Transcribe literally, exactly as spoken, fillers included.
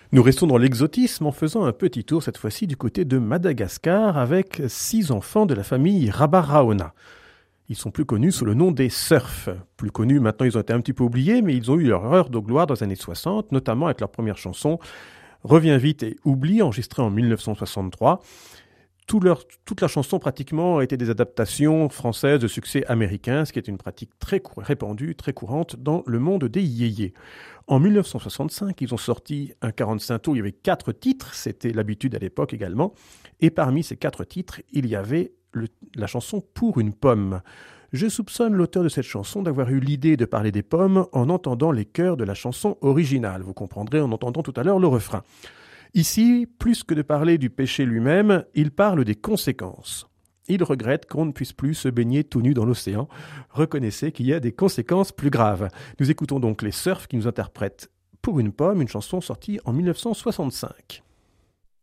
Nous restons dans l'exotisme en faisant un petit tour cette fois-ci du côté de Madagascar avec six enfants de la famille Rabaraona. Ils sont plus connus sous le nom des Surfs. Plus connus, maintenant ils ont été un petit peu oubliés, mais ils ont eu leur heure de gloire dans les années soixante, notamment avec leur première chanson « Reviens vite et oublie » enregistrée en mille neuf cent soixante-trois. Tout leur, toute la chanson pratiquement a été des adaptations françaises de succès américains, ce qui est une pratique très cou- répandue, très courante dans le monde des yéyés. En mille neuf cent soixante-cinq, ils ont sorti un quarante-cinq tours, il y avait quatre titres, c'était l'habitude à l'époque également, et parmi ces quatre titres, il y avait le, la chanson « Pour une pomme ». Je soupçonne l'auteur de cette chanson d'avoir eu l'idée de parler des pommes en entendant les chœurs de la chanson originale. Vous comprendrez en entendant tout à l'heure le refrain. Ici, plus que de parler du péché lui-même, il parle des conséquences. Il regrette qu'on ne puisse plus se baigner tout nu dans l'océan. Reconnaissez qu'il y a des conséquences plus graves. Nous écoutons donc les Surfs qui nous interprètent Pour une pomme, une chanson sortie en mille neuf cent soixante-cinq.